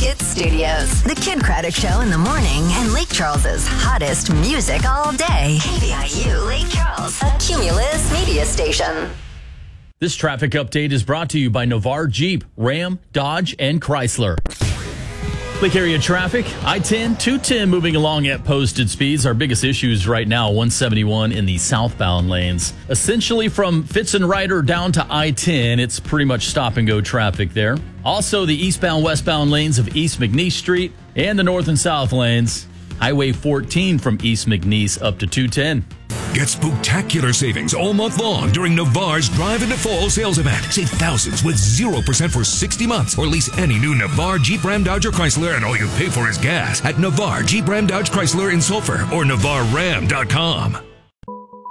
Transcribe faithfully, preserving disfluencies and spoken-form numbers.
Hits Studios. The Kid Craddock Show in the morning and Lake Charles's hottest music all day. K V I U Lake Charles, a Cumulus media station. This traffic update is brought to you by Navarre Jeep, Ram, Dodge, and Chrysler. Lake area traffic, I ten, two ten moving along at posted speeds. Our biggest issues right now, one seventy-one in the southbound lanes. Essentially from Fitz and Ryder down to I ten, it's pretty much stop and go traffic there. Also the eastbound, westbound lanes of East McNeese Street and the north and south lanes. Highway fourteen from East McNeese up to two ten. Get spectacular savings all month long during Navarre's Drive into Fall sales event. Save thousands with zero percent for sixty months or lease any new Navarre, Jeep, Ram, Dodge, or Chrysler, and all you pay for is gas at Navarre, Jeep, Ram, Dodge, Chrysler in Sulphur or Navarre Ram dot com.